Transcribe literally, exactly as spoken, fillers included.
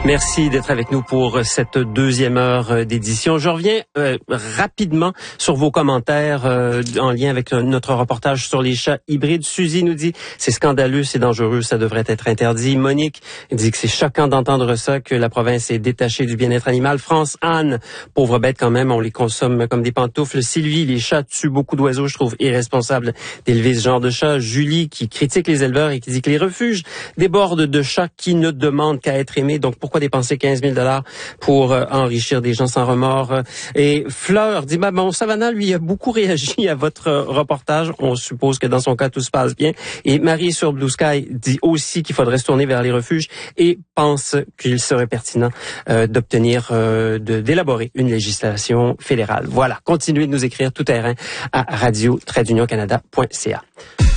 Merci d'être avec nous pour cette deuxième heure d'édition. Je reviens euh, rapidement sur vos commentaires euh, en lien avec notre reportage sur les chats hybrides. Suzy nous dit « C'est scandaleux, c'est dangereux, ça devrait être interdit ». Monique dit que c'est choquant d'entendre ça, que la province est détachée du bien-être animal. France Anne, pauvre bête quand même, on les consomme comme des pantoufles. Sylvie, les chats tuent beaucoup d'oiseaux, je trouve irresponsable d'élever ce genre de chat. Julie qui critique les éleveurs et qui dit que les refuges débordent de chats qui ne demandent qu'à être aimés. Donc pourquoi dépenser quinze mille dollars pour euh, enrichir des gens sans remords? Et Fleur dit, bah, bon, Savannah, lui, a beaucoup réagi à votre euh, reportage. On suppose que dans son cas, tout se passe bien. Et Marie sur Blue Sky dit aussi qu'il faudrait se tourner vers les refuges et pense qu'il serait pertinent euh, d'obtenir, euh, de, d'élaborer une législation fédérale. Voilà. Continuez de nous écrire tout terrain à radio tiret union canada point c a.